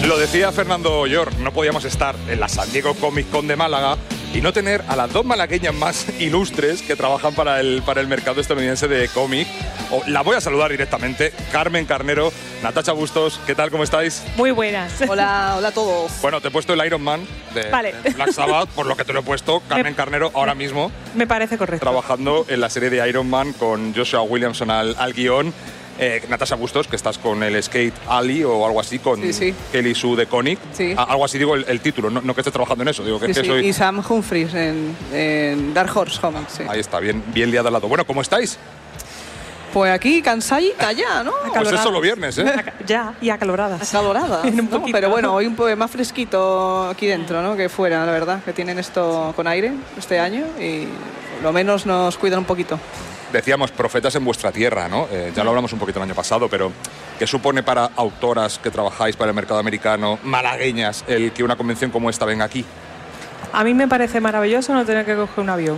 Lo decía Fernando Llor, no podíamos estar en la San Diego Comic Con de Málaga y no tener a las dos malagueñas más ilustres que trabajan para el mercado estadounidense de cómic. La voy a saludar directamente. Carmen Carnero, Natasha Bustos, ¿qué tal? ¿Cómo estáis? Muy buenas. Hola, hola a todos. Bueno, te he puesto el Iron Man de Black Sabbath, por lo que te lo he puesto. Carmen Carnero, ahora mismo. Me parece correcto. Trabajando en la serie de Iron Man con Joshua Williamson al guión. Natasha Bustos, que estás con el Skate Alley o algo así, con Kelly Sue de Koenig. Sí. Algo así digo el título, no que estés trabajando en eso. Digo que soy... Y Sam Humphries en Dark Horse Comics. Sí. Ahí está, bien liado al lado. Bueno, ¿cómo estáis? Pues aquí cansadita ya, ¿no? Pues es solo viernes, ¿eh? Ya, y acaloradas. Acaloradas, ¿no? Pero bueno, hoy un poco más fresquito aquí dentro, ¿no? Que fuera, la verdad, que tienen esto con aire este año y lo menos nos cuidan un poquito. Decíamos, profetas en vuestra tierra, ¿no? Ya lo hablamos un poquito el año pasado, pero ¿qué supone para autoras que trabajáis para el mercado americano, malagueñas, el que una convención como esta venga aquí? A mí me parece maravilloso no tener que coger un avión.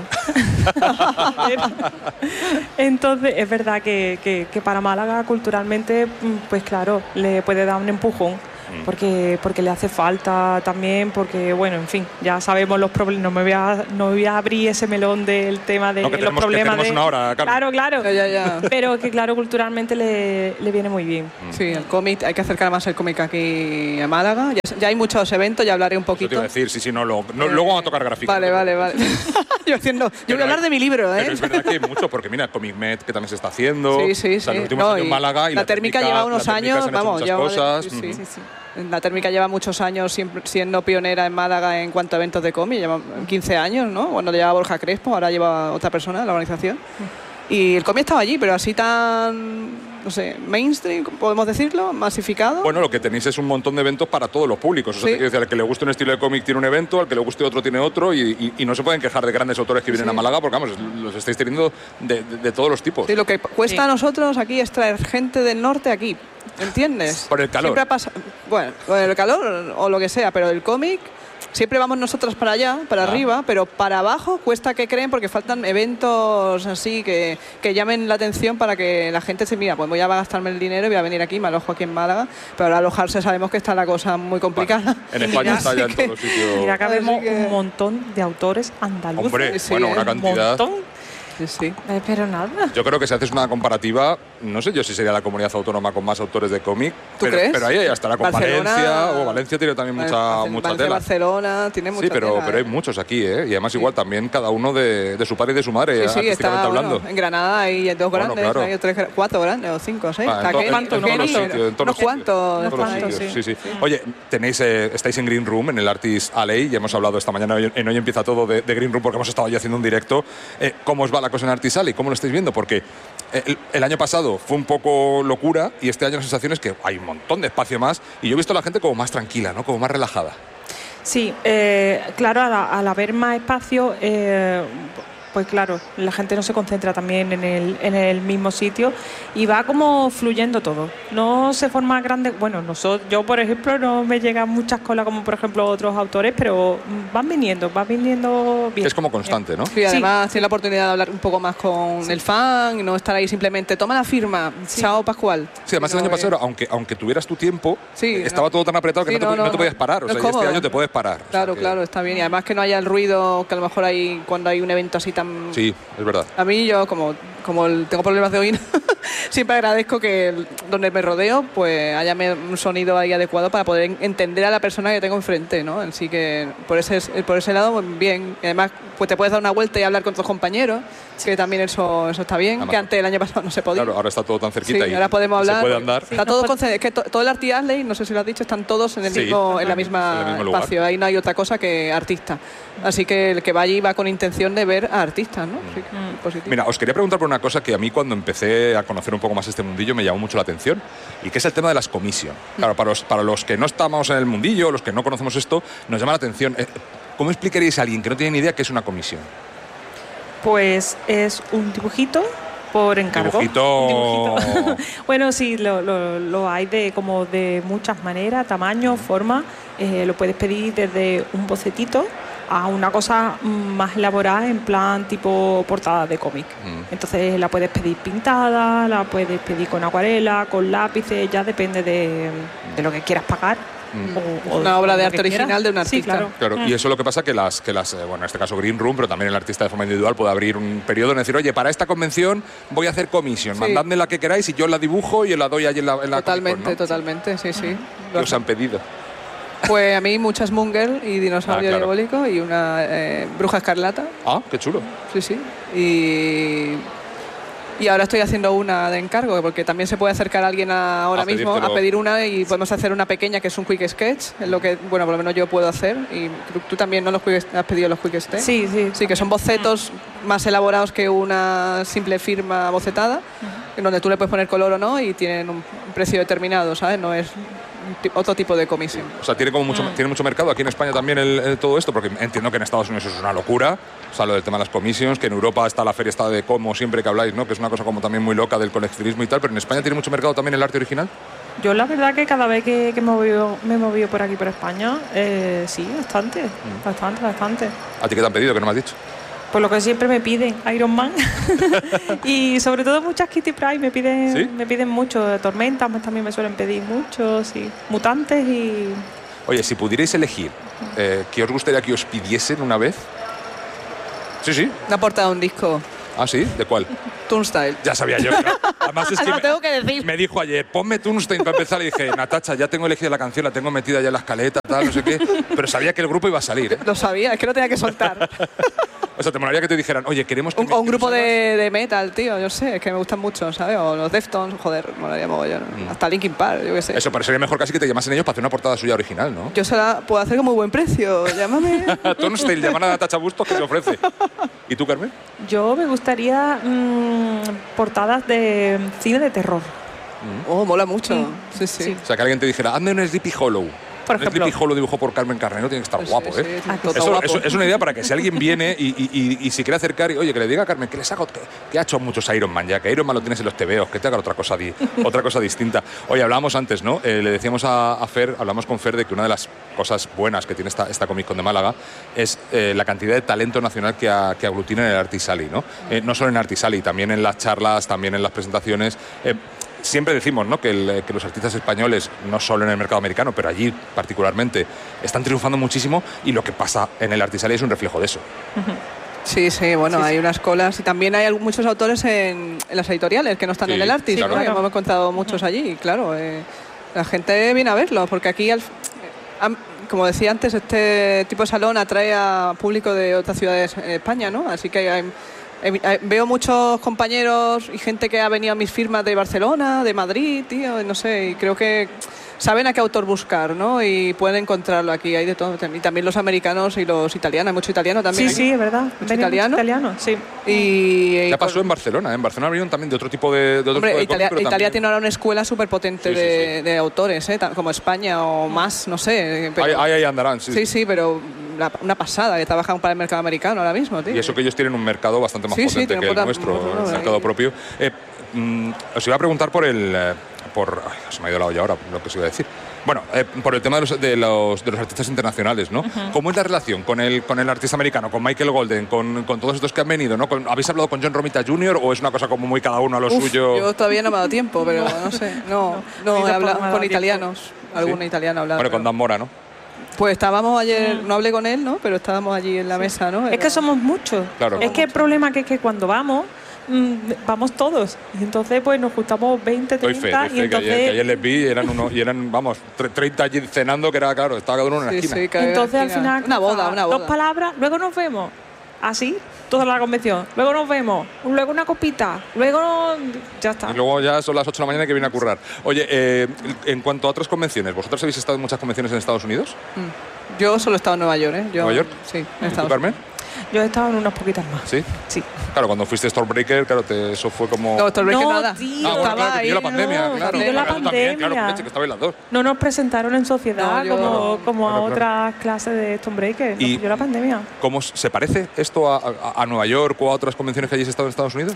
Entonces, es verdad que para Málaga culturalmente, pues claro, le puede dar un empujón. Porque le hace falta también, porque bueno, en fin, ya sabemos los problemas. No voy a abrir ese melón del tema de los problemas. Que tenemos una hora, Carmen. Claro. Ya. Pero que claro, culturalmente le viene muy bien. Sí, el cómic, hay que acercar más el cómic aquí a Málaga. Ya hay muchos eventos, ya hablaré un poquito. Eso te iba a decir, luego vamos a tocar gráficos. Vale. Yo voy a hablar de mi libro, ¿eh? Pero es verdad que hay mucho, porque mira, Comic Med, que también se está haciendo. Sí. O sea, los últimos años en Málaga y la térmica lleva unos años, vamos, ya cosas. Sí. La térmica lleva muchos años siendo pionera en Málaga en cuanto a eventos de cómic, lleva 15 años, ¿no? Bueno, lleva Borja Crespo, ahora lleva otra persona en la organización. Y el cómic estaba allí, pero así tan, no sé, mainstream, podemos decirlo, masificado. Bueno, lo que tenéis es un montón de eventos para todos los públicos. O sea, decir, al que le guste un estilo de cómic tiene un evento, al que le guste otro tiene otro, y no se pueden quejar de grandes autores que vienen a Málaga, porque vamos, los estáis teniendo de todos los tipos. Sí, lo que cuesta a nosotros aquí es traer gente del norte aquí, ¿entiendes? Por el calor. Siempre ha pasado, bueno, por el calor o lo que sea, pero el cómic... Siempre vamos nosotros para allá, para arriba, pero para abajo cuesta que creen porque faltan eventos así que llamen la atención para que la gente se mira, pues voy a gastarme el dinero y voy a venir aquí, me alojo aquí en Málaga, pero al alojarse sabemos que está la cosa muy complicada. En España está ya en todos los sitios. Mira, acá vemos un montón de autores andaluces. Hombre, bueno, una cantidad. Un montón. Sí. Pero nada. Yo creo que si haces una comparativa, no sé yo si sería la comunidad autónoma con más autores de cómic. ¿Tú crees? Pero ahí ya estará con Valencia. Valencia tiene también mucha tela. Barcelona tiene mucha tela. Sí, pero hay muchos aquí, ¿eh? Y además igual también cada uno de su padre y de su madre, artísticamente hablando. En Granada hay dos grandes, claro. Hay cuatro grandes o cinco, ¿sí? Unos cuantos. Sí. Oye, estáis en Green Room, en el Artist Alley, y hemos hablado esta mañana en Hoy Empieza Todo de Green Room porque hemos estado allí haciendo un directo. ¿Cómo os va la cosa en Artist Alley? ¿Cómo lo estáis viendo? Porque el año pasado fue un poco locura y este año la sensación es que hay un montón de espacio más y yo he visto a la gente como más tranquila, ¿no? Como más relajada. Sí, claro, al haber más espacio, pues claro, la gente no se concentra también en el mismo sitio y va como fluyendo todo. No se forma grande. Bueno, yo por ejemplo no me llegan muchas colas como por ejemplo otros autores, pero van viniendo bien. Es como constante, ¿no? Sí, además tiene la oportunidad de hablar un poco más con el fan y no estar ahí simplemente toma la firma, chao Pascual. Sí, además el año pasado, aunque tuvieras tu tiempo, estaba todo tan apretado que no te podías parar. O sea, y este año te puedes parar. Claro, está bien. Y además que no haya el ruido que a lo mejor hay cuando hay un evento así tan... Sí, es verdad. A mí yo, como tengo problemas de oído, siempre agradezco que donde me rodeo pues haya un sonido ahí adecuado para poder entender a la persona que tengo enfrente, ¿no? Así que por ese lado, bien. Y además, pues te puedes dar una vuelta y hablar con tus compañeros, que también eso está bien, además, que antes el año pasado no se podía. Claro, ahora está todo tan cerquita y ahora podemos hablar. Se puede andar. Está todo es que todo el Artist Alley, no sé si lo has dicho, están todos en el mismo espacio. Lugar. Ahí no hay otra cosa que artistas. Así que el que va allí va con intención de ver a artistas, ¿no? Sí, positivo. Mira, os quería preguntar por una cosa que a mí cuando empecé a conocer un poco más este mundillo me llamó mucho la atención y que es el tema de las commissions. Claro, para los que no estamos en el mundillo, los que no conocemos esto, nos llama la atención. ¿Cómo explicaríais a alguien que no tiene ni idea qué es una comisión? Pues es un dibujito por encargo. Dibujito. Bueno, sí, lo hay de muchas maneras, tamaño, forma. Lo puedes pedir desde un bocetito a una cosa más elaborada en plan tipo portada de cómic. Entonces la puedes pedir pintada, la puedes pedir con acuarela, con lápices, ya depende de lo que quieras pagar. O una obra de arte original de un artista. Sí, claro. Y eso es lo que pasa que bueno, en este caso Green Room, pero también el artista de forma individual puede abrir un periodo en decir, oye, para esta convención voy a hacer commission, mandadme la que queráis y yo la dibujo y la doy allí en la Totalmente, Comic-Con, ¿no? Totalmente, sí. ¿Qué os han pedido? Pues a mí muchas Moon Girl y Dinosaurio Diabólico y una Bruja Escarlata. Ah, qué chulo. Sí. Y ahora estoy haciendo una de encargo, porque también se puede acercar a alguien ahora mismo a pedir una y podemos hacer una pequeña que es un quick sketch, es lo que, bueno, por lo menos yo puedo hacer. Y tú también, ¿no? Has pedido los quick sketch. Sí, que son bocetos más elaborados que una simple firma bocetada, en donde tú le puedes poner color o no y tienen un precio determinado, ¿sabes? No es otro tipo de comisión. O sea, tiene mucho mercado aquí en España también todo esto, porque entiendo que en Estados Unidos es una locura, o sea, lo del tema de las commissions, que en Europa está la feria de Como siempre que habláis, ¿no? Que es una cosa como también muy loca del coleccionismo y tal, pero en España tiene mucho mercado también el arte original. Yo la verdad que cada vez que me he movido por aquí, por España, sí, bastante. ¿A ti qué te han pedido, que no me has dicho? Pues lo que siempre me piden, Iron Man. Y sobre todo muchas Kitty Pryde me piden mucho. Tormentas también me suelen pedir mucho, sí. Mutantes y... Oye, si pudierais elegir, ¿qué os gustaría que os pidiesen una vez? Sí. Una portada de un disco. ¿Ah, sí? ¿De cuál? Turnstile. Ya sabía yo. Además es que lo tengo que decir. Me dijo ayer, ponme Turnstile para empezar. Y dije, Natacha, ya tengo elegida la canción, la tengo metida ya en la escaleta, tal, no sé qué. Pero sabía que el grupo iba a salir, ¿eh? Lo sabía, es que no tenía que soltar. O sea, te molaría que te dijeran, oye, queremos que... O un grupo de metal, tío, yo sé, es que me gustan mucho, ¿sabes? O los Deftones, joder, molaría mogollón. Hasta Linkin Park, yo qué sé. Eso, pero sería mejor casi que te llamasen ellos para hacer una portada suya original, ¿no? Yo se la puedo hacer con muy buen precio, llámame. Turnstile, llamar a Natacha Bustos, que se ofrece. ¿Y tú, Carmen? Yo me gustaría portadas de cine de terror. Oh, mola mucho. Sí. O sea, que alguien te dijera, hazme un Sleepy Hollow. Por ejemplo. Sleepy Hollow dibujó por Carmen Carnero, tiene que estar guapo, ¿eh? Guapo. Es una idea para que si alguien viene y se quiere acercar y, oye, que le diga a Carmen que les haga, que ha hecho muchos Iron Man ya, que Iron Man lo tienes en los tebeos, que te haga otra cosa distinta. Oye, hablábamos antes, ¿no? Le decíamos a Fer, hablamos con Fer de que una de las cosas buenas que tiene esta Comic-Con de Málaga es la cantidad de talento nacional que aglutina en el Artisali, ¿no? No solo en Artisali, también en las charlas, también en las presentaciones. Siempre decimos, ¿no? que los artistas españoles, no solo en el mercado americano, pero allí particularmente, están triunfando muchísimo y lo que pasa en el Artisali es un reflejo de eso. Sí, bueno, hay unas colas y también hay muchos autores en las editoriales que no están en el Artis, claro. Hemos encontrado muchos allí y claro, la gente viene a verlo porque aquí, como decía antes, este tipo de salón atrae a público de otras ciudades en España, ¿no? Así que veo muchos compañeros y gente que ha venido a mis firmas de Barcelona, de Madrid, tío, no sé, y creo que saben a qué autor buscar, ¿no? Y pueden encontrarlo aquí, hay de todo. Y también los americanos y los italianos, hay mucho italiano también. Sí, es verdad. Mucho italiano, sí. Ya pasó en Barcelona, en Barcelona vinieron también de otro tipo de Hombre, Italia también... tiene ahora una escuela súper potente de autores, como España o más, no sé. Pero... Ahí andarán, sí. Sí, pero una pasada, que trabajan para el mercado americano ahora mismo, tío. Y eso que ellos tienen un mercado bastante más potente que el nuestro, el mercado propio. Os iba a preguntar por se me ha ido la olla ahora lo que os iba a decir. Bueno, por el tema de los artistas internacionales, ¿no? ¿Cómo es la relación con el artista americano, con Michael Golden, con todos estos que han venido, ¿no? ¿Habéis hablado con John Romita Jr. o es una cosa como muy cada uno a lo suyo? Yo todavía no me ha dado tiempo, pero no sé. No he hablado con italianos. Algún italiano ha hablado. Bueno, con Dan Mora, ¿no? Pues estábamos ayer, no hablé con él, ¿no? Pero estábamos allí en la mesa, ¿no? Es que somos muchos. Claro. Es que el problema es que cuando vamos todos. Y entonces pues nos juntamos 20, 30 y entonces... que ayer les vi y eran, vamos, 30 allí cenando, que era, claro, estaba cada uno en una esquina. Sí, entonces al final... Una boda. Dos palabras, luego nos vemos. Así, toda la convención. Luego nos vemos, luego una copita, luego ya está. Y luego ya son las 8 de la mañana que viene a currar. Oye, en cuanto a otras convenciones, ¿vosotros habéis estado en muchas convenciones en Estados Unidos? Yo solo he estado en Nueva York, ¿eh? ¿Nueva York? Sí, he estado. estado. ¿Tú, Carmen? Yo he estado en unas poquitas más. ¿Sí? Sí. Claro, cuando fuiste Stormbreaker, claro, eso fue como... No, Stormbreaker nada. Tío, bueno, claro, que la pandemia, claro. Pilló la pandemia. También, claro, que estabais las dos. No nos presentaron en sociedad como a otras clases de Stormbreaker. Nos pilló la pandemia. ¿Cómo se parece esto a Nueva York o a otras convenciones que hayáis estado en Estados Unidos?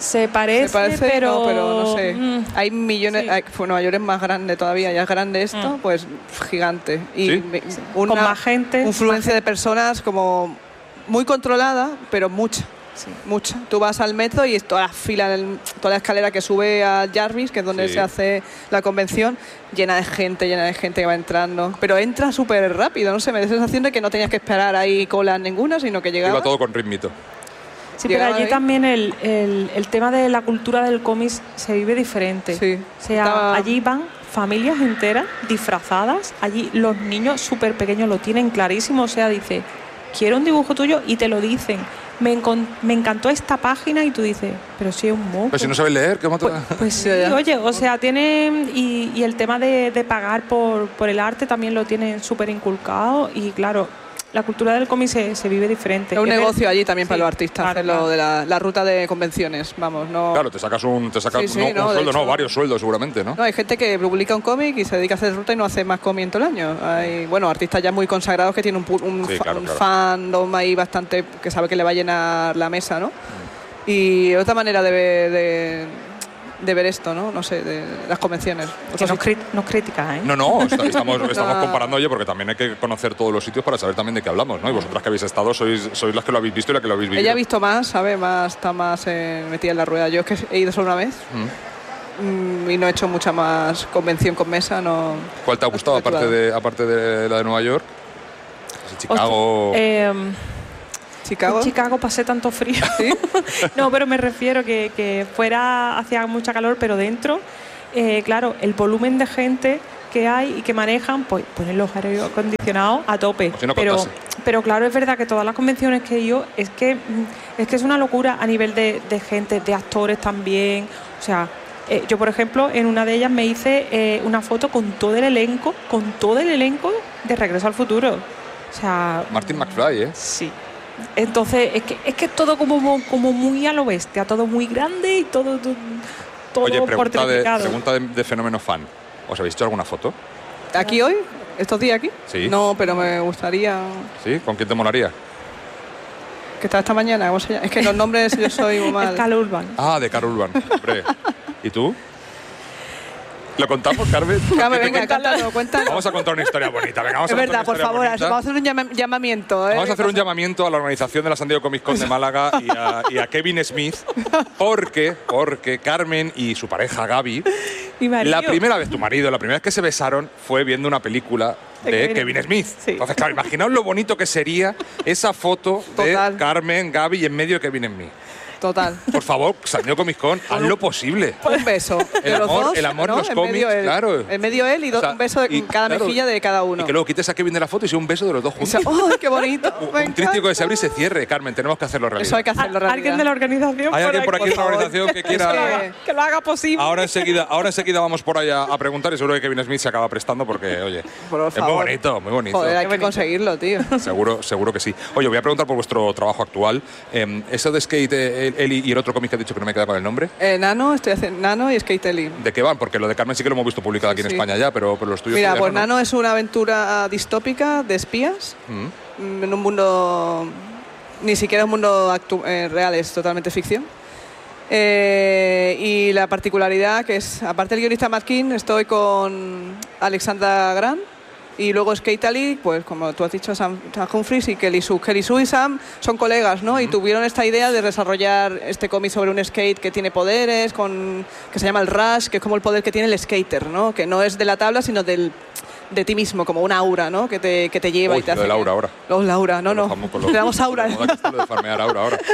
Se parece, pero no sé. Hay millones. Nueva York es más grande todavía, ya es grande esto, pues gigante. Y con más gente. Influencia de personas como muy controlada, pero mucha. Sí. Mucha. Tú vas al metro y es toda la fila, toda la escalera que sube a Jarvis, que es donde se hace la convención, llena de gente que va entrando. Pero entra súper rápido, no sé, me da la sensación de que no tenías que esperar ahí cola ninguna, sino que llegaba. Iba todo con ritmito. Sí, pero allí también el tema de la cultura del cómic se vive diferente. Sí. O sea, allí van familias enteras disfrazadas, allí los niños súper pequeños lo tienen clarísimo, o sea, dice, quiero un dibujo tuyo y te lo dicen. Me encantó esta página y tú dices, pero si es un moco. Pero si no sabes leer, ¿cómo te Pues sí, oye, o sea, tienen... Y el tema de pagar por el arte también lo tienen súper inculcado y claro, la cultura del cómic se vive diferente. Es un negocio allí también para los artistas, hacerlo de la ruta de convenciones, vamos, no... Claro, te sacas un sueldo, no, varios sueldos seguramente, ¿no? No, hay gente que publica un cómic y se dedica a hacer ruta y no hace más cómic en todo el año. Hay, artistas ya muy consagrados que tienen un fandom ahí bastante, que sabe que le va a llenar la mesa, ¿no? Y otra manera de ver esto, ¿no? No sé, de las convenciones. Que nos criticas, ¿eh? No, estamos comparando, oye, porque también hay que conocer todos los sitios para saber también de qué hablamos, ¿no? Y vosotras que habéis estado sois las que lo habéis visto y las que lo habéis vivido. Ella ha visto más, sabe más, está más metida en la rueda. Yo es que he ido solo una vez y no he hecho mucha más convención con mesa, no... ¿Cuál te ha gustado, aparte de la de Nueva York? Chicago... ¿Chicago? En Chicago pasé tanto frío. ¿Sí? No, pero me refiero que fuera hacía mucha calor, pero dentro, claro, el volumen de gente que hay y que manejan, pues ponen los aire acondicionados a tope. Si no pero claro, es verdad que todas las convenciones que he ido es que es una locura a nivel de gente, de actores también. O sea, yo por ejemplo en una de ellas me hice una foto con todo el elenco de Regreso al Futuro. O sea, Martin McFly, ¿eh? Sí. Entonces es que es todo como muy a lo bestia, todo muy grande y todo Oye, pregunta portrificado. de fenómeno fan. ¿Os habéis hecho alguna foto? ¿Aquí hoy? ¿Estos días aquí? Sí. No, pero me gustaría... ¿Sí? ¿Con quién te molaría? Que está esta mañana, ¿cómo se llama? Es que los nombres yo soy muy mal. Carl Urban. Ah, de Carl Urban, hombre. ¿Y tú? ¿Lo contamos, Carmen? Carmen, venga, cuéntalo. Vamos a contar una historia bonita. Venga, es verdad, por favor, vamos a hacer un llamamiento. Vamos a hacer un llamamiento a la organización de la San Diego Comic Con de Málaga y a Kevin Smith, porque Carmen y su pareja Gaby, la primera vez que se besaron fue viendo una película de Kevin Smith. Sí. Entonces, claro, imaginaos lo bonito que sería esa foto de Carmen, Gaby y en medio Kevin Smith. Total. Por favor, San Diego Comic Con, haz lo posible. Un beso. El amor, ¿no? Los cómics, claro. En medio él y un beso en cada mejilla de cada uno. Y que luego quites a Kevin de la foto y sea un beso de los dos juntos. ¡Oh, qué bonito! Un tríptico que se abre y se cierre, Carmen. Tenemos que hacerlo realidad. Eso hay que hacerlo realidad. ¿Alguien de la organización? ¿Hay alguien por aquí de la organización que quiera...? Que lo haga posible. Ahora enseguida vamos por allá a preguntar y seguro que Kevin Smith se acaba prestando porque, oye, es muy bonito, muy bonito. Joder, hay que conseguirlo, tío. Seguro que sí. Oye, voy a preguntar por vuestro trabajo actual. Eso de Skate, Ellie y el otro cómic que ha dicho que no me queda con el nombre. Nano, estoy haciendo Nano y Skate Ellie. ¿De qué van? Porque lo de Carmen sí que lo hemos visto publicado aquí en España ya, pero los tuyos... Mira, pues Nano es una aventura distópica de espías en un mundo... Ni siquiera un mundo real, es totalmente ficción. Y la particularidad que es, aparte del guionista Matt King, estoy con Alexandra Grant. Y luego Skate Ellie, pues como tú has dicho, Sam Humphries y Kelly Sue. Kelly Sue y Sam son colegas, ¿no? Y tuvieron esta idea de desarrollar este cómic sobre un skate que tiene poderes, que se llama el Rush, que es como el poder que tiene el skater, ¿no? Que no es de la tabla, sino de ti mismo, como un aura, ¿no? Que te lleva y te hace... Lo del aura ahora. Los Laura, no. Le damos aura. Lo de farmear aura ahora.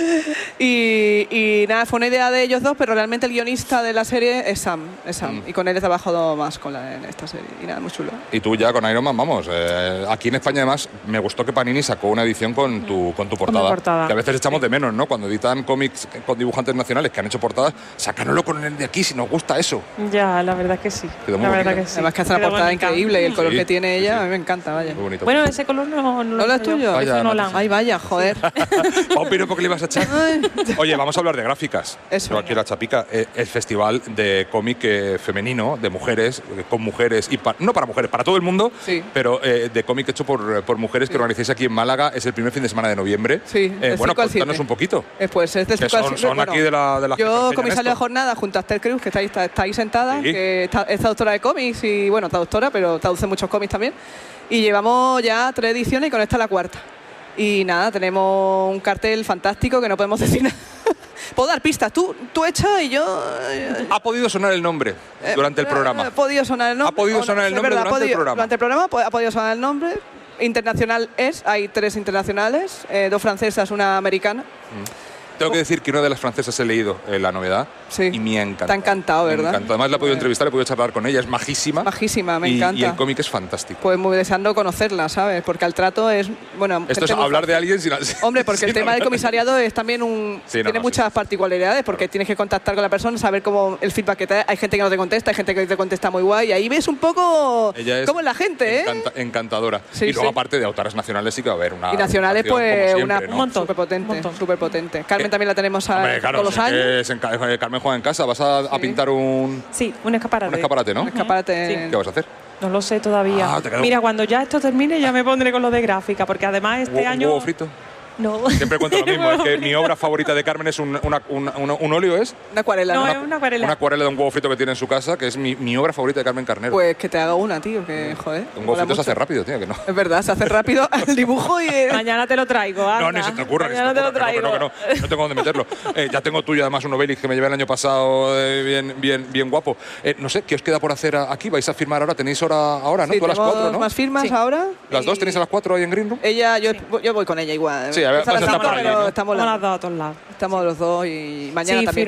Y nada, fue una idea de ellos dos, pero realmente el guionista de la serie es Sam. Y con él he trabajado más en esta serie. Y nada, muy chulo. Y tú ya con Iron Man, vamos. Aquí en España además me gustó que Panini sacó una edición con tu portada. Que a veces echamos de menos, ¿no? Cuando editan cómics con dibujantes nacionales que han hecho portadas, sácanoslo con el de aquí si nos gusta eso. Ya, la verdad que sí. Quedó muy bonito. Además que hace una portada increíble. increíble y el color que tiene ella, a mí me encanta, vaya. Muy bonito. Bueno, ese color no lo es tuyo. Ay, vaya, joder. Un piropo que le ibas a echar. Oye, vamos a hablar de gráficas. Eso. Aquí la Chapica, el festival de cómic femenino, de mujeres, con mujeres, y no para mujeres, para todo el mundo, pero de cómic hecho por mujeres que organizáis aquí en Málaga. Es el primer fin de semana de noviembre. Sí, bueno, cuéntanos un poquito. Pues es del 5 al 7. Son aquí de la yo, comisario de jornada, junto a Esther Cruz, que está ahí sentada, que es traductora de cómics y, bueno, traductora, pero traduce muchos cómics también. Y llevamos ya 3 ediciones y con esta la 4ª. Y nada, tenemos un cartel fantástico que no podemos decir nada. Puedo dar pistas. Tú echa y yo... Ha podido sonar el nombre durante el programa. Ha podido sonar el nombre. Ha podido sonar el nombre durante el programa. Durante el programa ha podido sonar el nombre. Internacional hay 3 internacionales, 2 francesas, una americana. Tengo que decir que una de las francesas he leído la novedad y me ha encantado. Te ha encantado, ¿verdad? Además la he podido entrevistar, he podido charlar con ella, es majísima. Majísima, me encanta. Y el cómic es fantástico. Pues muy deseando conocerla, ¿sabes? Porque el trato es... Bueno, esto es hablar de alguien sin... Hombre, porque el tema del comisariado es también tiene muchas particularidades, porque tienes que contactar con la persona, saber cómo el feedback que te da. Hay gente que no te contesta, hay gente que te contesta muy guay, y ahí ves un poco cómo es la gente, encantadora. Y luego, aparte de autoras nacionales, sí que va a haber una... Y nacionales, pues, siempre, un montón. Súper potente. Carmen también la tenemos todos los años. Carmen juega en casa, vas a pintar un... Sí, un escaparate. Un escaparate, ¿no? Un escaparate. ¿Qué vas a hacer? No lo sé todavía. Mira, cuando ya esto termine ya me pondré con lo de gráfica, porque además este año... ¿Huevo frito? No. Siempre cuento lo mismo, es que mi obra favorita de Carmen es un óleo, ¿es? Una acuarela. No, es una acuarela. Una acuarela de un huevo frito que tiene en su casa, que es mi obra favorita de Carmen Carnero. Pues que te haga una, tío, que joder. Un huevo frito se hace rápido, tío, que no. Es verdad, se hace rápido el dibujo y... Mañana te lo traigo, anda. No, ni se te ocurra. Mañana te lo traigo. No tengo dónde meterlo. Ya tengo tuyo además un Obelix que me llevé el año pasado bien guapo. No sé, ¿qué os queda por hacer aquí? ¿Vais a firmar ahora? ¿Tenéis hora ahora, no? Sí, ¿Tú a las 4, no? más firmas ahora. ¿Las dos tenéis a las 4 ahí en Green Room? Yo voy con ella igual. Sí, a ver, pero estamos las dos a todos lados. Estamos los dos y mañana también.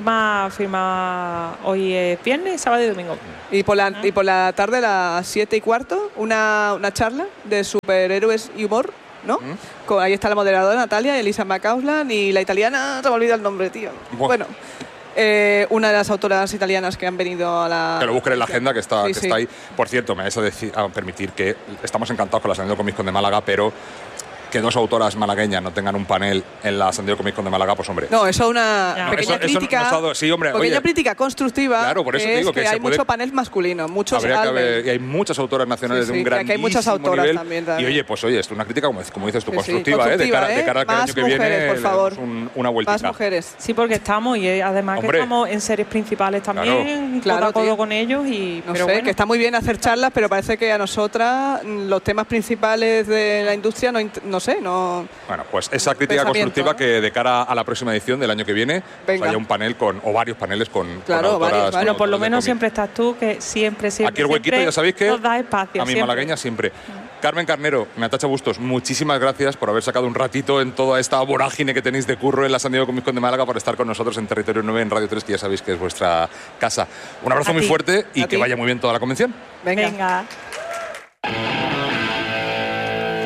Firma hoy es viernes, sábado y domingo. Y por la tarde a las 7:15 una charla de superhéroes y humor, ¿no? Ahí está la moderadora Natalia, Elisa McCausland y la italiana, se me olvida el nombre, tío. Bueno, una de las autoras italianas que han venido a la... Que lo busquen en la agenda, que está ahí. Por cierto, me vais a permitir que estamos encantados con la San Diego Comic Con de Málaga, pero... que 2 autoras malagueñas no tengan un panel en la San Diego Comic Con de Málaga, pues hombre. No, eso es una pequeña crítica. Sí, hombre, pequeña crítica constructiva. Claro, por eso digo que hay mucho panel masculino, muchos y hay muchas autoras nacionales de un grandísimo que hay muchas autoras nivel. También. Y oye, pues oye, esto es una crítica, como dices tú, constructiva, de cara al año que viene, por favor. Una vueltita. Más mujeres. Sí, porque estamos, y además que estamos en series principales también, codo a codo con ellos. No sé, que está muy bien hacer charlas, pero parece que a nosotras los temas principales de la industria no sé. Bueno, pues esa crítica constructiva que de cara a la próxima edición del año que viene haya un panel o varios paneles con autoras. Bueno, por lo menos siempre estás tú, que siempre aquí el huequito, ya sabéis que nos da espacio. A mi malagueña siempre. Carmen Carnero, Natacha Bustos, muchísimas gracias por haber sacado un ratito en toda esta vorágine que tenéis de curro en la San Diego Comic Con de Málaga, por estar con nosotros en Territorio 9 en Radio 3, que ya sabéis que es vuestra casa. Un abrazo muy fuerte y que vaya muy bien toda la convención. Venga.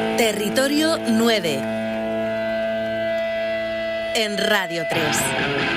Territorio 9 en Radio 3.